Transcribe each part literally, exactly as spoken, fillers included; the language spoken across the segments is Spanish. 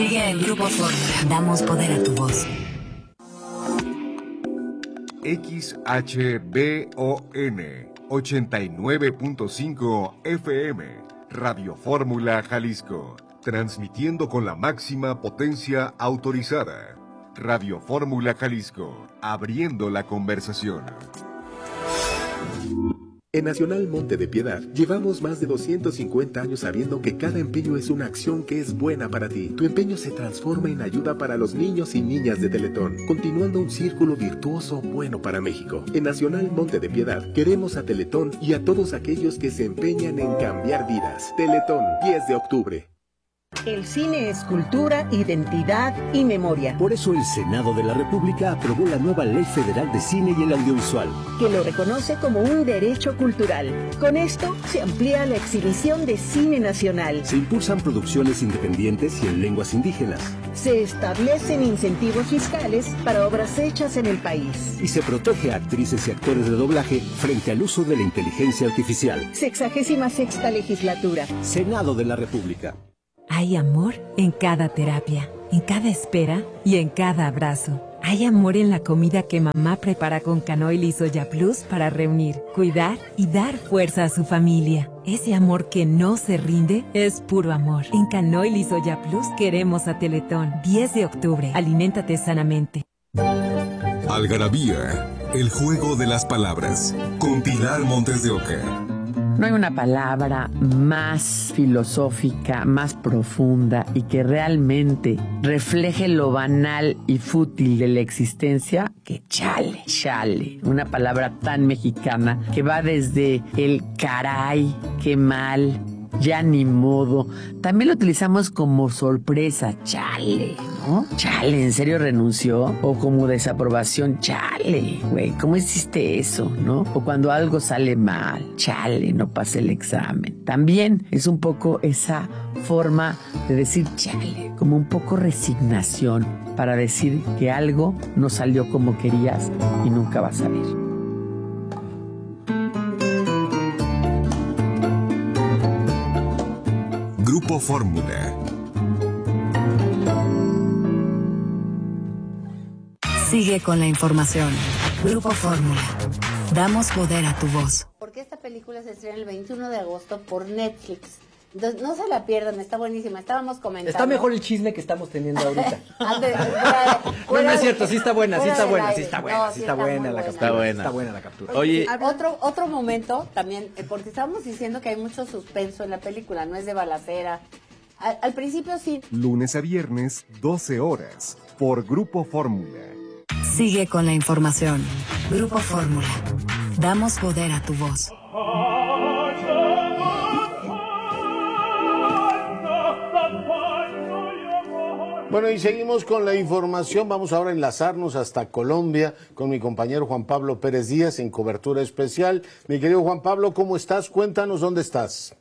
Sigue el Grupo Fórmula. Damos poder a tu voz. X H B O N ochenta y nueve punto cinco F M, Radio Fórmula Jalisco, transmitiendo con la máxima potencia autorizada. Radio Fórmula Jalisco, abriendo la conversación. En Nacional Monte de Piedad llevamos más de doscientos cincuenta años sabiendo que cada empeño es una acción que es buena para ti. Tu empeño se transforma en ayuda para los niños y niñas de Teletón, continuando un círculo virtuoso bueno para México. En Nacional Monte de Piedad queremos a Teletón y a todos aquellos que se empeñan en cambiar vidas. Teletón, diez de octubre. El cine es cultura, identidad y memoria. Por eso el Senado de la República aprobó la nueva Ley Federal de Cine y el Audiovisual, que lo reconoce como un derecho cultural. Con esto se amplía la exhibición de cine nacional. Se impulsan producciones independientes y en lenguas indígenas. Se establecen incentivos fiscales para obras hechas en el país. Y se protege a actrices y actores de doblaje frente al uso de la inteligencia artificial. Sexagésima sexta legislatura. Senado de la República. Hay amor en cada terapia, en cada espera y en cada abrazo. Hay amor en la comida que mamá prepara con Canoil y Soya Plus para reunir, cuidar y dar fuerza a su familia. Ese amor que no se rinde es puro amor. En Canoil y Soya Plus queremos a Teletón. diez de octubre. Aliméntate sanamente. Algarabía, el juego de las palabras. Con Pilar Montes de Oca. No hay una palabra más filosófica, más profunda y que realmente refleje lo banal y fútil de la existencia que chale, chale. Una palabra tan mexicana que va desde el caray, qué mal, ya ni modo. También lo utilizamos como sorpresa, chale, ¿no? Chale, ¿en serio renunció? O como desaprobación, chale, güey, ¿cómo hiciste eso, no? O cuando algo sale mal, chale, no pasé el examen. También es un poco esa forma de decir chale, como un poco resignación para decir que algo no salió como querías y nunca vas a ver. Grupo Fórmula. Sigue con la información. Grupo Fórmula. Damos poder a tu voz. Porque esta película se estrena el veintiuno de agosto por Netflix. Entonces, no se la pierdan, está buenísima. Estábamos comentando. Está mejor el chisme que estamos teniendo ahorita. Antes, fuera, fuera no, no es de, cierto, sí está buena, sí está buena, aire. sí está buena, No, sí sí está, está buena la buena. captura. Está buena. Está buena la captura. Oye, otro otro momento también, eh, porque estábamos diciendo que hay mucho suspenso en la película, no es de balacera. Al, al principio sí. Lunes a viernes, doce horas, por Grupo Fórmula. Sigue con la información. Grupo Fórmula. Damos poder a tu voz. Bueno, y seguimos con la información. Vamos ahora a enlazarnos hasta Colombia con mi compañero Juan Pablo Pérez Díaz en cobertura especial. Mi querido Juan Pablo, ¿cómo estás? Cuéntanos dónde estás.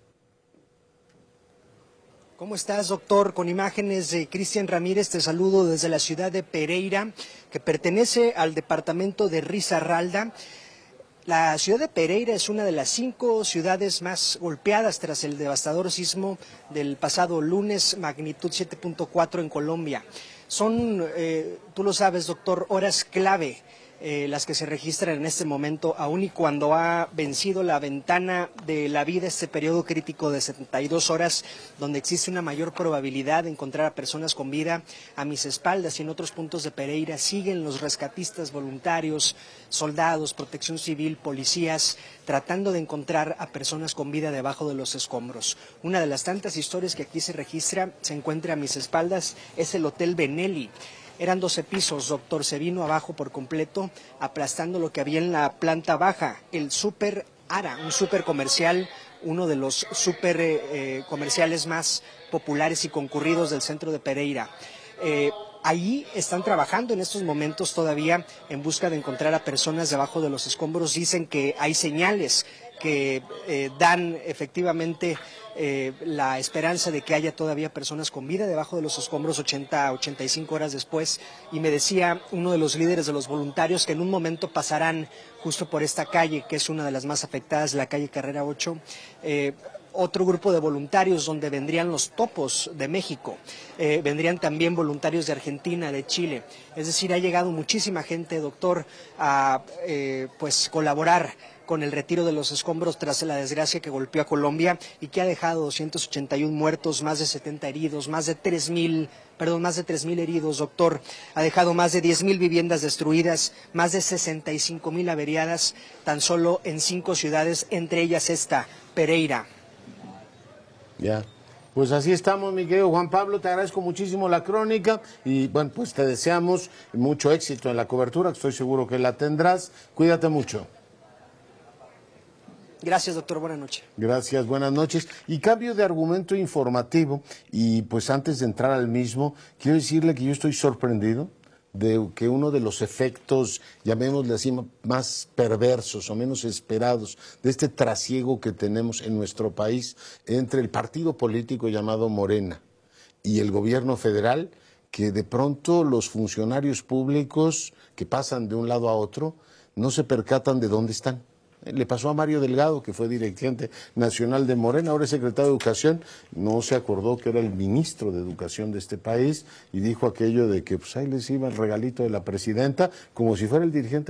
¿Cómo estás, doctor? Con imágenes de Cristian Ramírez, te saludo desde la ciudad de Pereira, que pertenece al departamento de Risaralda. La ciudad de Pereira es una de las cinco ciudades más golpeadas tras el devastador sismo del pasado lunes, magnitud siete punto cuatro en Colombia. Son, eh, tú lo sabes, doctor, horas clave eh, las que se registran en este momento, aun y cuando ha vencido la ventana de la vida, este periodo crítico de setenta y dos horas, donde existe una mayor probabilidad de encontrar a personas con vida. A mis espaldas y en otros puntos de Pereira siguen los rescatistas voluntarios, soldados, protección civil, policías, tratando de encontrar a personas con vida debajo de los escombros. Una de las tantas historias que aquí se registra, se encuentra a mis espaldas, es el Hotel Benelli. Eran doce pisos, doctor, se vino abajo por completo, aplastando lo que había en la planta baja, el Super Ara, un super comercial, uno de los super eh, comerciales más populares y concurridos del centro de Pereira. Eh, Ahí están trabajando en estos momentos todavía en busca de encontrar a personas debajo de los escombros. Dicen que hay señales que eh, dan efectivamente eh, la esperanza de que haya todavía personas con vida debajo de los escombros ochenta a ochenta y cinco horas después. Y me decía uno de los líderes de los voluntarios que en un momento pasarán justo por esta calle, que es una de las más afectadas, la calle Carrera ocho, eh, otro grupo de voluntarios donde vendrían los topos de México, eh, vendrían también voluntarios de Argentina, de Chile. Es decir, ha llegado muchísima gente, doctor, a eh, pues colaborar con el retiro de los escombros tras la desgracia que golpeó a Colombia y que ha dejado doscientos ochenta y uno muertos, más de setenta heridos, más de tres mil, perdón, más de tres mil heridos, doctor. Ha dejado más de diez mil viviendas destruidas, más de sesenta y cinco mil averiadas, tan solo en cinco ciudades, entre ellas esta, Pereira. Ya. Pues así estamos, mi querido Juan Pablo, te agradezco muchísimo la crónica y bueno, pues te deseamos mucho éxito en la cobertura, estoy seguro que la tendrás. Cuídate mucho. Gracias, doctor. Buenas noches. Gracias, buenas noches. Y cambio de argumento informativo, y pues antes de entrar al mismo, quiero decirle que yo estoy sorprendido de que uno de los efectos, llamémosle así, más perversos o menos esperados de este trasiego que tenemos en nuestro país entre el partido político llamado Morena y el gobierno federal, que de pronto los funcionarios públicos que pasan de un lado a otro no se percatan de dónde están. Le pasó a Mario Delgado, que fue dirigente nacional de Morena, ahora es secretario de Educación, no se acordó que era el ministro de Educación de este país y dijo aquello de que pues ahí les iba el regalito de la presidenta, como si fuera el dirigente